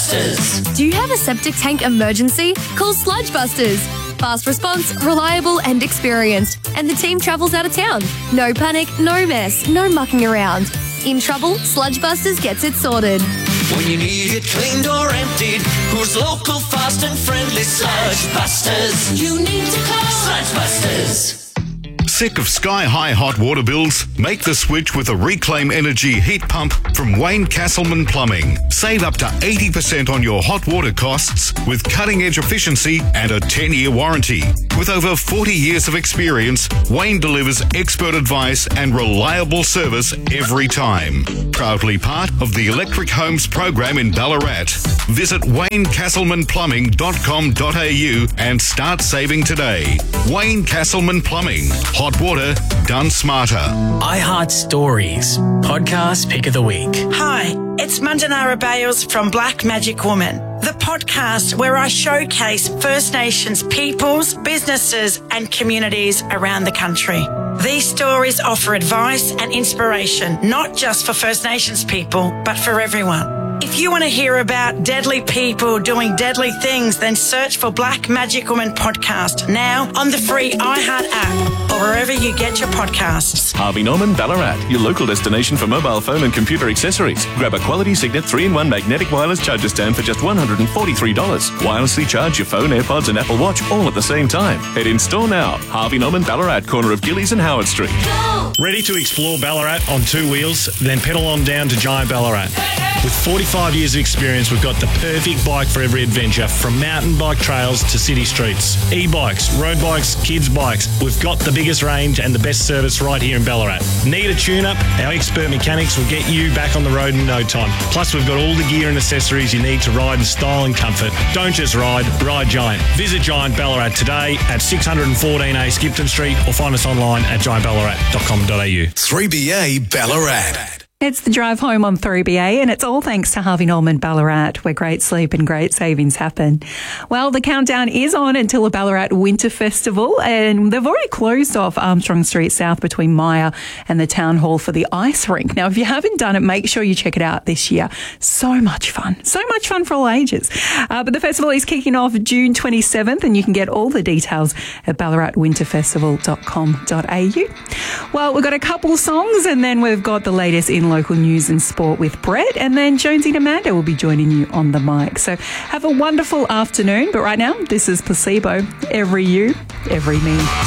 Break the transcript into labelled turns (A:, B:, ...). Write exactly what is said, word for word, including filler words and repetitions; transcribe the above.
A: Busters.
B: Do you have a septic tank emergency? Call Sludge Busters. Fast response, reliable and experienced. And the team travels out of town. No panic, no mess, no mucking around. In trouble, Sludge Busters gets it sorted.
A: When you need it cleaned or emptied, who's local, fast and friendly? Sludge Busters. You need to call Sludge Busters.
C: Sick of sky-high hot water bills? Make the switch with a Reclaim Energy heat pump from Wayne Castleman Plumbing. Save up to eighty percent on your hot water costs with cutting-edge efficiency and a ten-year warranty. With over forty years of experience, Wayne delivers expert advice and reliable service every time. Proudly part of the Electric Homes program in Ballarat. Visit wayne castleman plumbing dot com dot a u and start saving today. Wayne Castleman Plumbing. Hot water done smarter.
D: iHeart Stories, podcast pick of the week.
E: Hi, it's Mandanara Bales from Black Magic Woman, the podcast where I showcase First Nations peoples, businesses and communities around the country. These stories offer advice and inspiration, not just for First Nations people, but for everyone. If you want to hear about deadly people doing deadly things, then search for Black Magic Woman Podcast now on the free iHeart app or wherever you get your podcasts.
F: Harvey Norman Ballarat, your local destination for mobile phone and computer accessories. Grab a quality Signet three in one magnetic wireless charger stand for just one hundred forty-three dollars. Wirelessly charge your phone, AirPods and Apple Watch all at the same time. Head in store now. Harvey Norman Ballarat, corner of Gillies and Howard Street.
G: Go! Ready to explore Ballarat on two wheels? Then pedal on down to Giant Ballarat. With forty-five years of experience, we've got the perfect bike for every adventure, from mountain bike trails to city streets. E-bikes, road bikes, kids bikes. We've got the biggest range and the best service right here in Ballarat. Need a tune-up? Our expert mechanics will get you back on the road in no time. Plus, we've got all the gear and accessories you need to ride in style and comfort. Don't just ride, ride Giant. Visit Giant Ballarat today at six fourteen A Skipton Street or find us online at giant ballarat dot com dot a u.
H: three B A Ballarat.
I: It's the drive home on three B A, and it's all thanks to Harvey Norman Ballarat, where great sleep and great savings happen. Well, the countdown is on until the Ballarat Winter Festival, and they've already closed off Armstrong Street South between Maya and the Town Hall for the ice rink. Now, if you haven't done it, make sure you check it out this year. So much fun. So much fun for all ages. Uh, but the festival is kicking off June twenty-seventh, and you can get all the details at ballarat winter festival dot com dot a u. Well, we've got a couple of songs, and then we've got the latest in local news and sport with Brett, and then Jonesy and Amanda will be joining you on the mic. So have a wonderful afternoon. But right now, this is Placebo. Every you, every me.